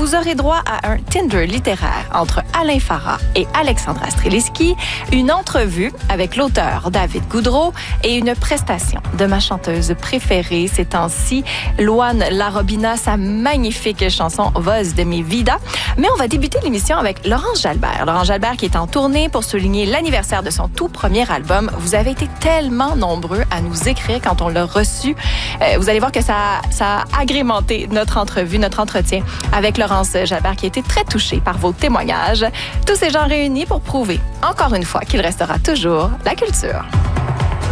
vous aurez droit à un Tinder littéraire entre Alain Farah et Alexandra Streliski, une entrevue avec l'auteur David Goudreau et une prestation de ma chanteuse préférée ces temps-ci, Luan Larobina, sa magnifique chanson Voz de mi vida. Mais on va débuter l'émission avec Laurence Jalbert. Laurence Jalbert qui est en tournée pour souligner l'anniversaire de son tout premier album. Vous avez été tellement nombreux à nous écrire quand on l'a reçu. Vous allez voir que ça a agrémenté notre entrevue, notre entretien avec Laurence Jalbert qui a été très touchée par vos témoignages. Tous ces gens réunis pour prouver, encore une fois, qu'il restera toujours la culture.